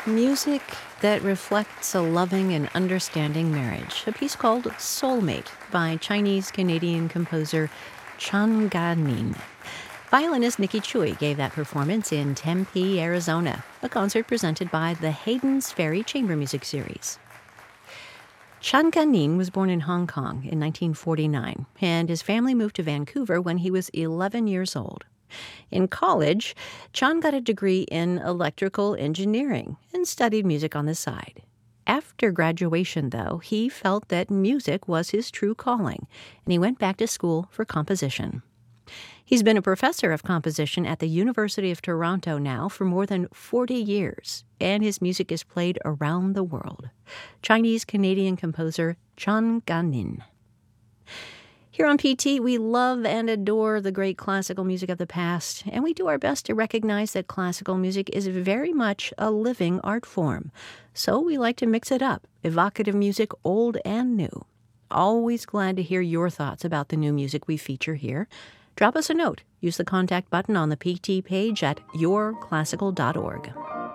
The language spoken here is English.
Music that reflects a loving and understanding marriage. A piece called Soulmate by Chinese-Canadian composer Chan Ga-nin. Violinist Nikki Chui gave that performance in Tempe, Arizona, a concert presented by the Hayden's Ferry Chamber Music Series. Chan Ga-nin was born in Hong Kong in 1949, and his family moved to Vancouver when he was 11 years old. In college, Chan got a degree in electrical engineering and studied music on the side. After graduation, though, he felt that music was his true calling, and he went back to school for composition. He's been a professor of composition at the University of Toronto now for more than 40 years, and his music is played around the world. Chinese-Canadian composer Chan Ga-nin. Here on PT, we love and adore the great classical music of the past, and we do our best to recognize that classical music is very much a living art form. So we like to mix it up, evocative music, old and new. Always glad to hear your thoughts about the new music we feature here. Drop us a note. Use the contact button on the PT page at yourclassical.org.